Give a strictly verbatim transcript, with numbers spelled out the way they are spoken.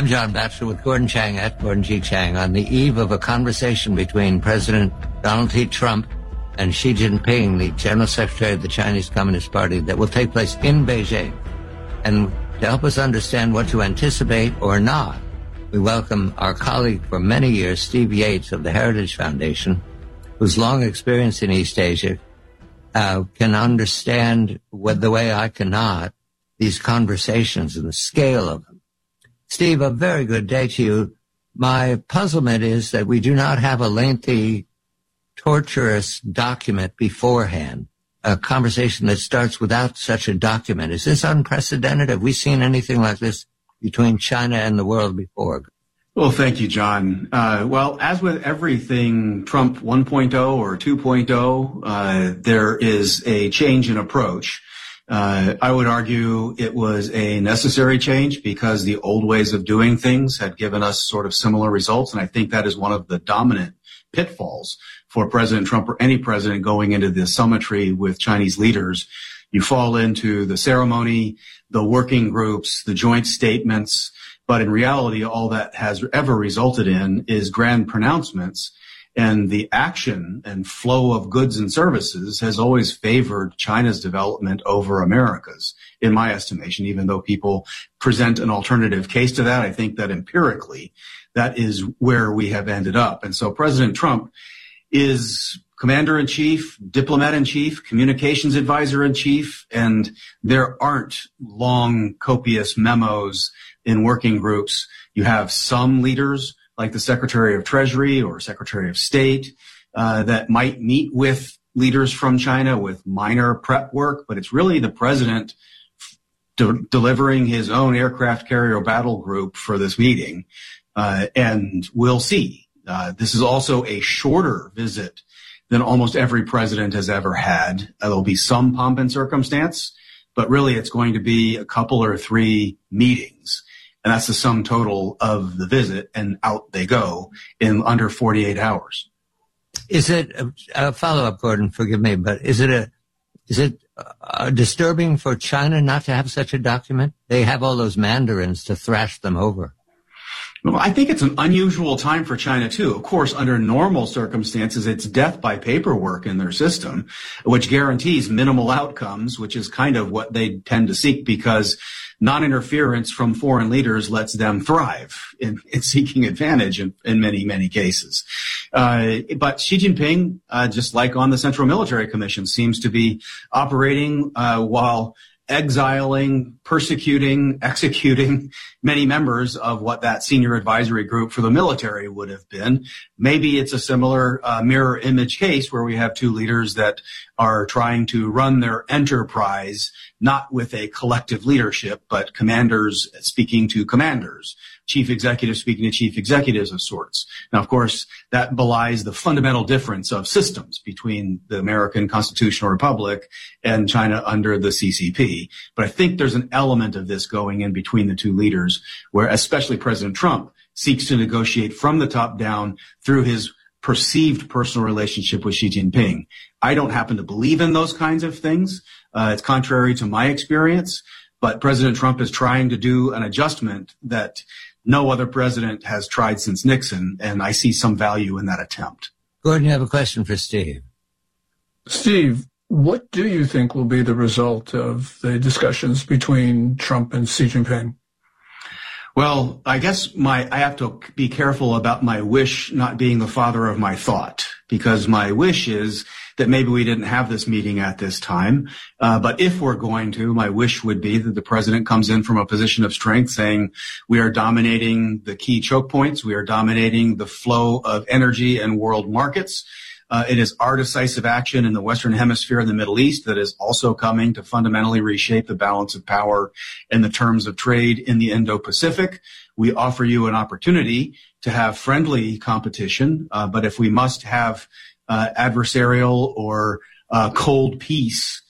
I'm John Batchelor with Gordon Chang at Gordon G. Chang on the eve of a conversation between President Donald T. Trump and Xi Jinping, the General Secretary of the Chinese Communist Party, that will take place in Beijing. And to help us understand what to anticipate or not, we welcome our colleague for many years, Steve Yates of the Heritage Foundation, whose long experience in East Asia uh, can understand with the way I cannot these conversations and the scale of them. Steve, a very good day to you. My puzzlement is that we do not have a lengthy, torturous document beforehand, a conversation that starts without such a document. Is this unprecedented? Have we seen anything like this between China and the world before? Well, thank you, John. Uh, well, as with everything Trump one point oh or two point oh, uh, there is a change in approach. Uh, I would argue it was a necessary change because the old ways of doing things had given us sort of similar results. And I think that is one of the dominant pitfalls for President Trump or any president going into the summitry with Chinese leaders. You fall into the ceremony, the working groups, the joint statements. But in reality, all that has ever resulted in is grand pronouncements. And the action and flow of goods and services has always favored China's development over America's, in my estimation, even though people present an alternative case to that. I think that empirically, that is where we have ended up. And so President Trump is commander-in-chief, diplomat-in-chief, communications advisor-in-chief, and there aren't long, copious memos in working groups. You have some leaders like the Secretary of Treasury or Secretary of State, uh, that might meet with leaders from China with minor prep work, but it's really the president de- delivering his own aircraft carrier battle group for this meeting. Uh, and we'll see. Uh, this is also a shorter visit than almost every president has ever had. Uh, there'll be some pomp and circumstance, but really it's going to be a couple or three meetings. And that's the sum total of the visit, and out they go in under forty-eight hours. Is it a, a follow-up, Gordon? Forgive me, but is it a is it uh, disturbing for China not to have such a document? They have all those mandarins to thrash them over. Well, I think it's an unusual time for China, too. Of course, under normal circumstances, it's death by paperwork in their system, which guarantees minimal outcomes, which is kind of what they tend to seek because non-interference from foreign leaders lets them thrive in, in seeking advantage in, in many, many cases. Uh, but Xi Jinping, uh, just like on the Central Military Commission, seems to be operating uh, while exiling, persecuting, executing many members of what that senior advisory group for the military would have been. Maybe it's a similar uh, mirror image case where we have two leaders that are trying to run their enterprise, not with a collective leadership, but commanders speaking to commanders, chief executives speaking to chief executives of sorts. Now, of course, that belies the fundamental difference of systems between the American constitutional republic and China under the C C P. But I think there's an element of this going in between the two leaders where especially President Trump seeks to negotiate from the top down through his perceived personal relationship with Xi Jinping. I don't happen to believe in those kinds of things. Uh, it's contrary to my experience, but President Trump is trying to do an adjustment that no other president has tried since Nixon, and I see some value in that attempt. Gordon, you have a question for Steve. Steve, what do you think will be the result of the discussions between Trump and Xi Jinping? Well, I guess my I have to be careful about my wish not being the father of my thought, because my wish is that maybe we didn't have this meeting at this time. Uh, but if we're going to, my wish would be that the president comes in from a position of strength saying we are dominating the key choke points. We are dominating the flow of energy and world markets. Uh, it is our decisive action in the Western Hemisphere and the Middle East that is also coming to fundamentally reshape the balance of power and the terms of trade in the Indo-Pacific. We offer you an opportunity to have friendly competition, uh, but if we must have uh, adversarial or uh, cold peace